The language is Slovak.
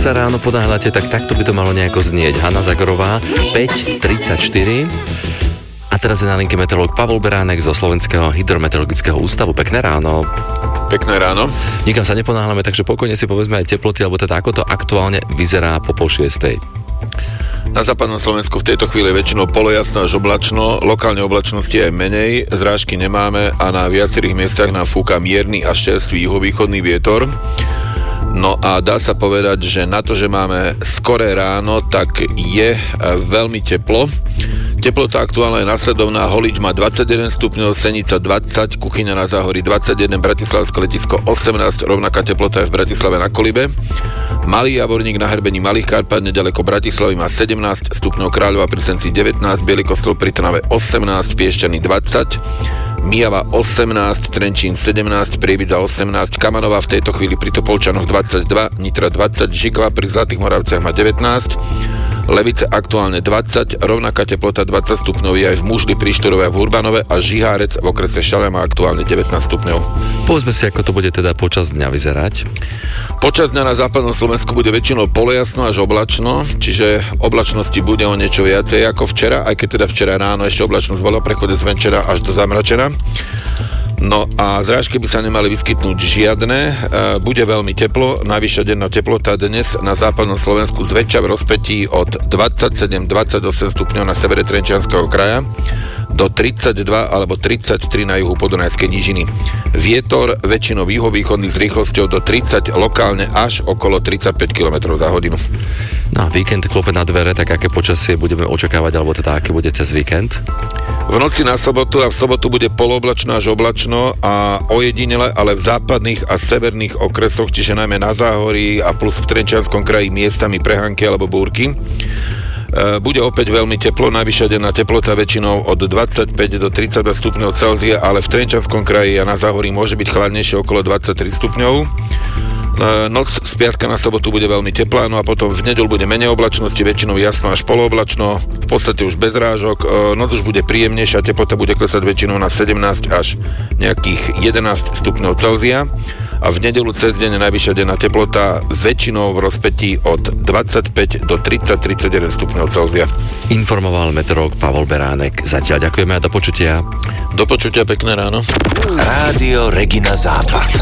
sa ráno ponáhľate, tak takto by to malo nejako znieť. Hanna Zagorová, 5:34. A teraz je na linke meteorológ Pavol Beránek zo Slovenského hydrometeorologického ústavu. Pekné ráno. Pekné ráno. Nikam sa neponáhľame, takže pokojne si povedzme aj teploty, alebo teda ako to aktuálne vyzerá po 5:30. Na západnom Slovensku v tejto chvíli väčšinou polojasno až oblačno, lokálne oblačnosti aj menej, zrážky nemáme a na viacerých miestach nám fúka mierny a čerstvý juhovýchodný vietor. No a dá sa povedať, že na to, že máme skoré ráno, tak je veľmi teplo. Teplota aktuálne je nasledovná: Holič má 21 stupňov, Senica 20, Kuchyňa na Záhorí 21, Bratislavské letisko 18, rovnaká teplota je v Bratislave na Kolibe. Malý Javorník na hrebení Malých Karpát nedaleko Bratislavy má 17 stupňov, Kráľová pri Senci 19, Bielý Kostol pri Trnave 18, Piešťany 20, Mijava 18, Trenčín 17, Prievidza 18, Kamanová v tejto chvíli pri Topolčanoch 22, Nitra 20, Žikava pri Zlatých Moravciach má 19, Levice aktuálne 20, rovnaká teplota 20 stupňov je aj v Mužli pri Štúrove a v Urbanove a Žihárec v okrese Šaľa má aktuálne 19 stupňov. Povedzme si, ako to bude teda počas dňa vyzerať. Počas dňa na západnom Slovensku bude väčšinou polojasno až oblačno, čiže oblačnosti bude o niečo viacej ako včera, aj keď teda včera ráno ešte oblačnosť bola prechode z venčera až do zamračena. No a zrážky by sa nemali vyskytnúť žiadne, bude veľmi teplo, najvyššia denná teplota dnes na západnom Slovensku zväčša v rozpätí od 27-28 stupňov na severe Trenčianskeho kraja do 32 alebo 33 na juhu Podunajskej nížiny. Vietor väčšinou juhovýchodný s rýchlosťou do 30, lokálne až okolo 35 km za hodinu. No a víkend klope na dvere, tak aké počasie budeme očakávať, alebo teda aké bude cez víkend? V noci na sobotu a v sobotu bude polooblačno až oblačno a ojedinele, ale v západných a severných okresoch, čiže najmä na Záhorí a plus v Trenčianskom kraji miestami prehánky alebo búrky. Bude opäť veľmi teplo, najvyššia denná teplota väčšinou od 25 do 32 stupňov Celzia, ale v Trenčianskom kraji a na Záhorí môže byť chladnejšie okolo 23 stupňov. Noc z piatka na sobotu bude veľmi teplá, no a potom v nedeľu bude menej oblačnosti, väčšinou jasno až polooblačno, v podstate už bez rážok, noc už bude príjemnejšia, teplota bude klesať väčšinou na 17 až nejakých 11 stupňov Celzia a v nedeľu cez deň najvyššia denná teplota väčšinou v rozpätí od 25 do 30-31 stupňov Celzia. Informoval meteorológ Pavol Beránek. Zatiaľ ďakujeme a do počutia. Do počutia, pekné ráno. Rádio Regina Západ.